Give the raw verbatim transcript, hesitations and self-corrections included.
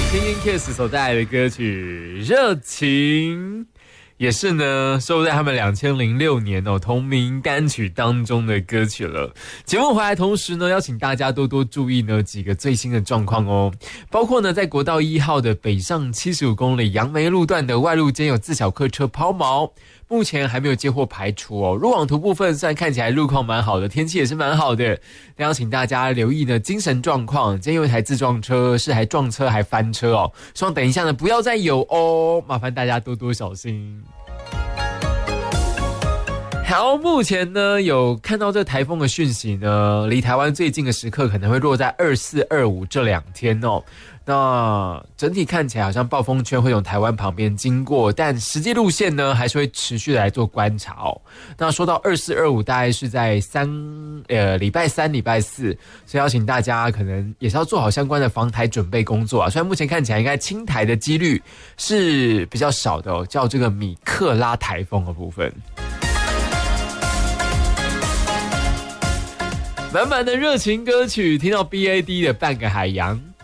听听 Kiss 所带来的歌曲《热情》，也是呢收在他们两千零六年哦同名单曲当中的歌曲了。节目回来同时呢，邀请大家多多注意呢几个最新的状况哦，包括呢在国道一号的北上七十五公里杨梅路段的外路间有自小客车抛锚，目前还没有接获排除哦。路网图部分虽然看起来路况蛮好的，天气也是蛮好的，但要请大家留意呢精神状况。今天有一台自撞车是还撞车还翻车哦，希望等一下呢不要再有哦，麻烦大家多多小心。好，目前呢有看到这台风的讯息呢，离台湾最近的时刻可能会落在二四二五这两天哦。那整体看起来好像暴风圈会从台湾旁边经过，但实际路线呢还是会持续的来做观察哦。那说到二四二五，大概是在三呃礼拜三、礼拜四，所以邀请大家可能也是要做好相关的防台准备工作啊。虽然目前看起来应该侵台的几率是比较少的哦，叫这个米克拉台风的部分。满满的热情歌曲，听到 B A D 的半个海洋。